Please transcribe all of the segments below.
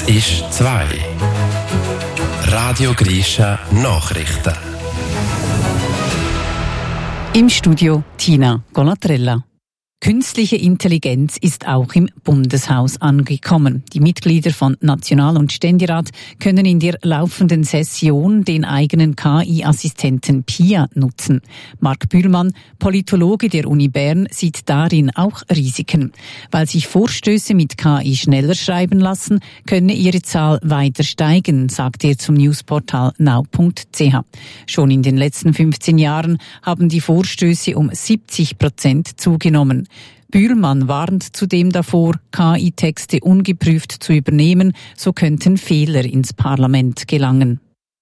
Es ist 2. Radio Grisha Nachrichten. Im Studio Tina Golatrella. Künstliche Intelligenz ist auch im Bundeshaus angekommen. Die Mitglieder von National- und Ständerat können in der laufenden Session den eigenen KI-Assistenten Pia nutzen. Marc Bühlmann, Politologe der Uni Bern, sieht darin auch Risiken. Weil sich Vorstöße mit KI schneller schreiben lassen, könne ihre Zahl weiter steigen, sagt er zum Newsportal now.ch. Schon in den letzten 15 Jahren haben die Vorstöße um 70% zugenommen. Bühlmann warnt zudem davor, KI-Texte ungeprüft zu übernehmen, so könnten Fehler ins Parlament gelangen.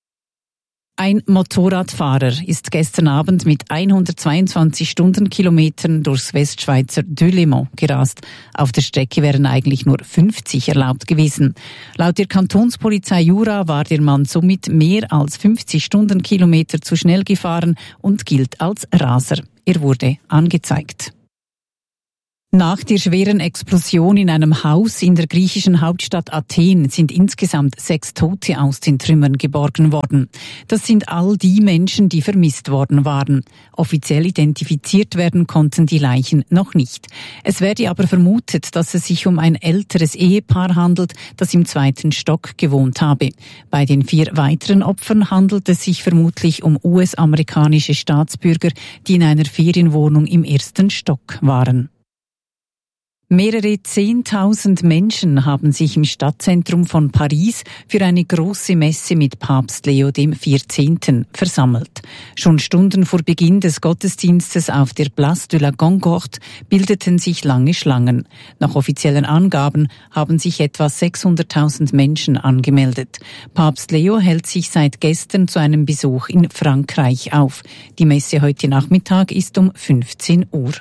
Ein Motorradfahrer ist gestern Abend mit 122 Stundenkilometern durchs Westschweizer Delémont gerast. Auf der Strecke wären eigentlich nur 50 erlaubt gewesen. Laut der Kantonspolizei Jura war der Mann somit mehr als 50 Stundenkilometer zu schnell gefahren und gilt als Raser. Er wurde angezeigt. Nach der schweren Explosion in einem Haus in der griechischen Hauptstadt Athen sind insgesamt 6 Tote aus den Trümmern geborgen worden. Das sind all die Menschen, die vermisst worden waren. Offiziell identifiziert werden konnten die Leichen noch nicht. Es werde aber vermutet, dass es sich um ein älteres Ehepaar handelt, das im 2. Stock gewohnt habe. Bei den 4 weiteren Opfern handelt es sich vermutlich um US-amerikanische Staatsbürger, die in einer Ferienwohnung im 1. Stock waren. Mehrere 10.000 Menschen haben sich im Stadtzentrum von Paris für eine große Messe mit Papst Leo XIV. Versammelt. Schon Stunden vor Beginn des Gottesdienstes auf der Place de la Concorde bildeten sich lange Schlangen. Nach offiziellen Angaben haben sich etwa 600.000 Menschen angemeldet. Papst Leo hält sich seit gestern zu einem Besuch in Frankreich auf. Die Messe heute Nachmittag ist um 15 Uhr.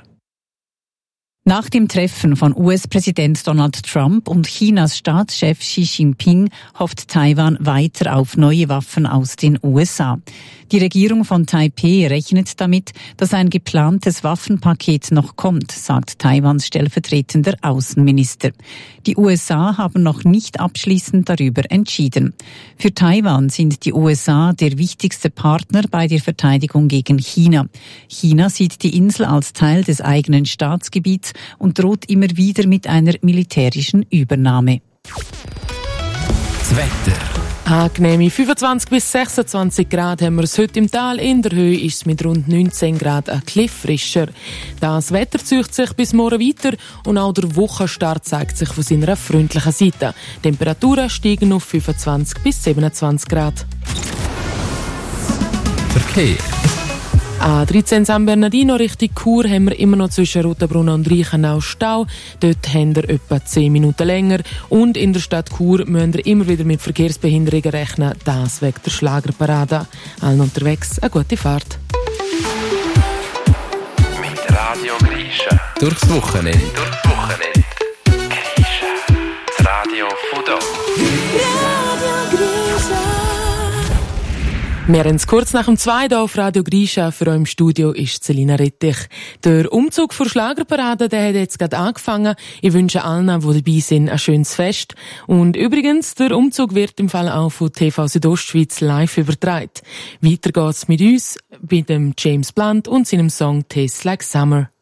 Nach dem Treffen von US-Präsident Donald Trump und Chinas Staatschef Xi Jinping hofft Taiwan weiter auf neue Waffen aus den USA. Die Regierung von Taipeh rechnet damit, dass ein geplantes Waffenpaket noch kommt, sagt Taiwans stellvertretender Außenminister. Die USA haben noch nicht abschließend darüber entschieden. Für Taiwan sind die USA der wichtigste Partner bei der Verteidigung gegen China. China sieht die Insel als Teil des eigenen Staatsgebiets und droht immer wieder mit einer militärischen Übernahme. Das Wetter. Angenehme 25 bis 26 Grad haben wir es heute im Tal. In der Höhe ist es mit rund 19 Grad ein bisschen frischer. Das Wetter zieht sich bis morgen weiter und auch der Wochenstart zeigt sich von seiner freundlichen Seite. Die Temperaturen steigen auf 25 bis 27 Grad. Verkehr. A13 San Bernardino Richtung Chur haben wir immer noch zwischen Rotenbrunn und Reichenau Stau. Dort haben wir etwa 10 Minuten länger. Und in der Stadt Chur müssen wir immer wieder mit Verkehrsbehinderungen rechnen. Das wegen der Schlagerparade. Allen unterwegs eine gute Fahrt. Mit Radio Grisha. Durchs Wochenende. Grisha. Das Radio von da. Wir haben es kurz nach dem 2 hier auf Radio Grisha. Für euch im Studio ist Selina Rettich. Der Umzug für Schlagerparade, der hat jetzt gerade angefangen. Ich wünsche allen, die dabei sind, ein schönes Fest. Und übrigens, der Umzug wird im Fall auch von TV Südostschweiz live übertragen. Weiter geht's mit uns, mit dem James Blunt und seinem Song Tastes Like Summer.